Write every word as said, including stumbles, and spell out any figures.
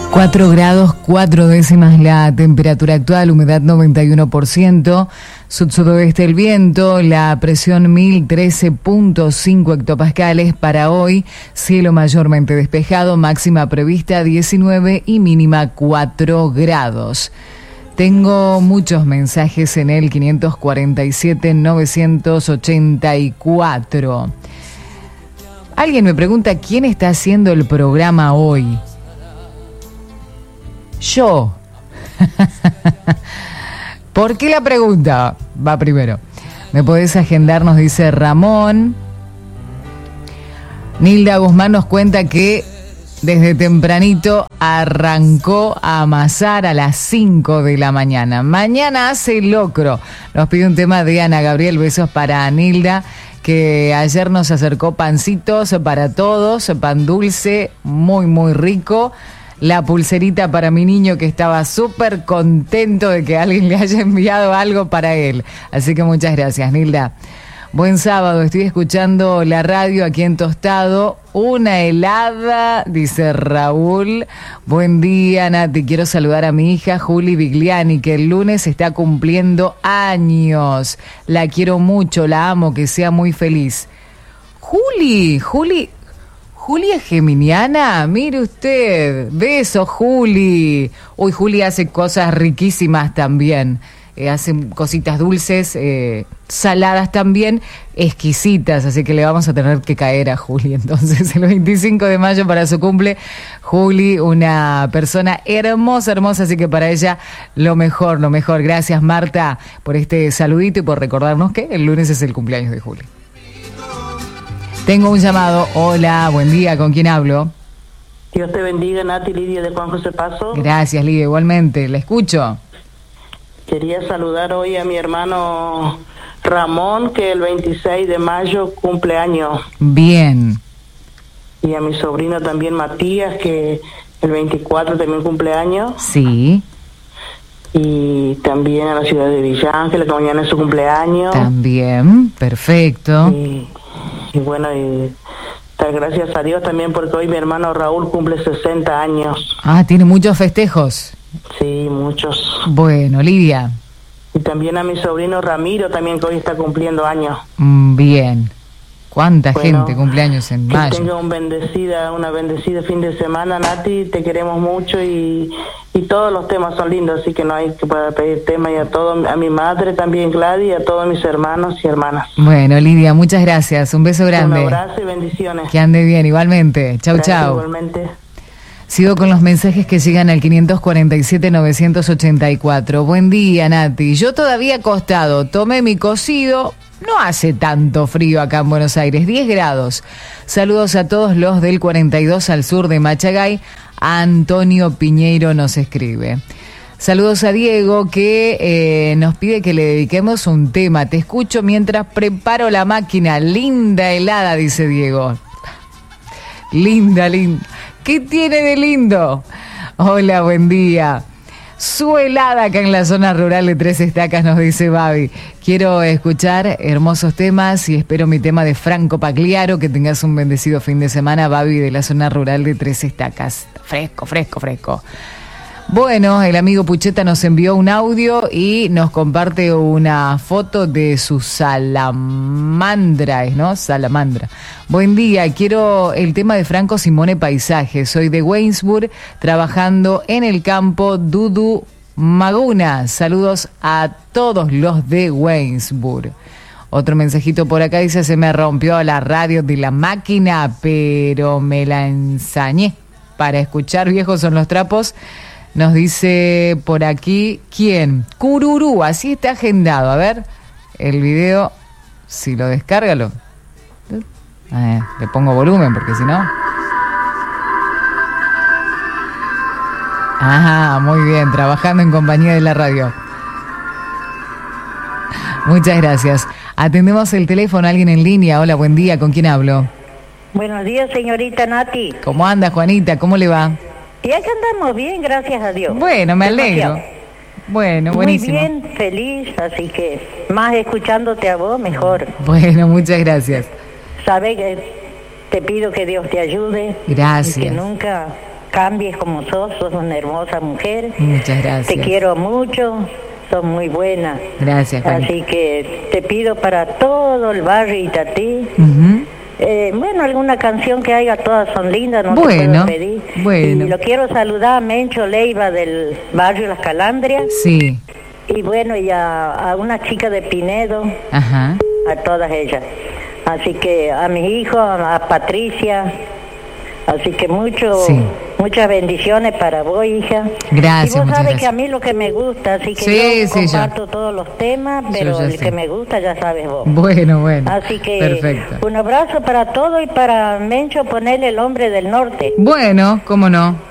cuatro grados, cuatro décimas la temperatura actual, humedad noventa y uno por ciento, sud-sudoeste el viento, la presión mil trece punto cinco hectopascales para hoy, cielo mayormente despejado, máxima prevista diecinueve y mínima cuatro grados. Tengo muchos mensajes en el quinientos cuarenta y siete, novecientos ochenta y cuatro. Alguien me pregunta quién está haciendo el programa hoy. Yo. ¿Por qué la pregunta? Va primero. ¿Me podés agendar? Nos dice Ramón. Nilda Guzmán nos cuenta que desde tempranito arrancó a amasar a las cinco de la mañana. Mañana hace locro. Nos pide un tema de Ana Gabriel. Besos para Nilda, que ayer nos acercó pancitos para todos, pan dulce, muy, muy rico. La pulserita para mi niño, que estaba súper contento de que alguien le haya enviado algo para él. Así que muchas gracias, Nilda. Buen sábado, estoy escuchando la radio aquí en Tostado. Una helada, dice Raúl. Buen día, Nati. Quiero saludar a mi hija Juli Bigliani, que el lunes está cumpliendo años. La quiero mucho, la amo, que sea muy feliz. Juli, Juli... Juli es geminiana, mire usted, beso Juli. Uy, Juli hace cosas riquísimas también, eh, hace cositas dulces, eh, saladas también, exquisitas, así que le vamos a tener que caer a Juli. Entonces, el veinticinco de mayo para su cumple, Juli, una persona hermosa, hermosa, así que para ella lo mejor, lo mejor. Gracias, Marta, por este saludito y por recordarnos que el lunes es el cumpleaños de Juli. Tengo un llamado. Hola, buen día, ¿con quién hablo? Dios te bendiga, Nati, Lidia de Juan José Paso. Gracias, Lidia, igualmente, la escucho. Quería saludar hoy a mi hermano Ramón, que el veintiséis de mayo cumple años. Bien. Y a mi sobrino también Matías, que el veinticuatro también cumple años. Sí. Y también a la ciudad de Villa Ángela, que mañana es su cumpleaños. También, perfecto. Y, y bueno, y dar gracias a Dios también porque hoy mi hermano Raúl cumple sesenta años. Ah, tiene muchos festejos. Sí, muchos. Bueno, Lidia. Y también a mi sobrino Ramiro también, que hoy está cumpliendo años. Bien. ¿Cuánta bueno, gente cumpleaños en mayo? Que tenga un bendecida, una bendecida fin de semana, Nati, te queremos mucho y, y todos los temas son lindos, así que no hay que poder pedir tema. Y a todo, a mi madre también, Gladys, y a todos mis hermanos y hermanas. Bueno, Lidia, muchas gracias, un beso grande. Un abrazo y bendiciones. Que ande bien, igualmente. Chau, Gracias, chau. Igualmente. Sigo con los mensajes que llegan al quinientos cuarenta y siete, novecientos ochenta y cuatro. Buen día, Nati. Yo todavía acostado, tomé mi cocido. No hace tanto frío acá en Buenos Aires, diez grados. Saludos a todos los del cuarenta y dos al sur de Machagay. Antonio Piñeiro nos escribe. Saludos a Diego, que eh, nos pide que le dediquemos un tema. Te escucho mientras preparo la máquina. Linda helada, dice Diego. Linda, linda. ¿Qué tiene de lindo? Hola, buen día. Su helada acá en la zona rural de Tres Estacas, nos dice Babi. Quiero escuchar hermosos temas y espero mi tema de Franco Pagliaro. Que tengas un bendecido fin de semana, Babi, de la zona rural de Tres Estacas. Fresco, fresco, fresco. Bueno, el amigo Pucheta nos envió un audio y nos comparte una foto de su salamandra, ¿no? Salamandra. Buen día, quiero el tema de Franco Simone, Paisaje. Soy de Waynesburg, trabajando en el campo Dudu Maguna. Saludos a todos los de Waynesburg. Otro mensajito por acá dice: se me rompió la radio de la máquina, pero me la ensañé. Para escuchar Viejos son los trapos. Nos dice por aquí, ¿quién? Cururú, así está agendado. A ver, el video, si lo descárgalo. Eh, le pongo volumen porque si no... Ajá, muy bien, trabajando en compañía de la radio. Muchas gracias. Atendemos el teléfono, alguien en línea. Hola, buen día, ¿con quién hablo? Buenos días, señorita Nati. ¿Cómo anda, Juanita? ¿Cómo le va? Y acá andamos bien, gracias a Dios. Bueno, me alegro. Demasiado. Bueno, buenísimo. Muy bien, feliz, así que más escuchándote a vos, mejor. Bueno, muchas gracias. Sabe que te pido que Dios te ayude. Gracias. Y que nunca cambies como sos, sos una hermosa mujer. Muchas gracias. Te quiero mucho, sos muy buena. Gracias, Juanita. Así que te pido para todo el barrio Itatí, Ujú. eh, bueno, alguna canción que haya, todas son lindas, no Bueno, te puedo pedir. bueno. Y lo quiero saludar a Mencho Leiva del barrio Las Calandrias, Sí, y bueno, y a, a una chica de Pinedo, ajá. a todas ellas. Así que a mis hijos, a Patricia, así que mucho, Sí. muchas bendiciones para vos, hija. Gracias, Y vos muchas sabes gracias. que a mí lo que me gusta, así que Sí, yo sí, yo. comparto todos los temas, pero ya el sé. que me gusta ya sabes vos. Bueno, bueno. Así que Perfecto. un abrazo para todo y para Mencho ponerle el hombre del norte. Bueno, cómo no.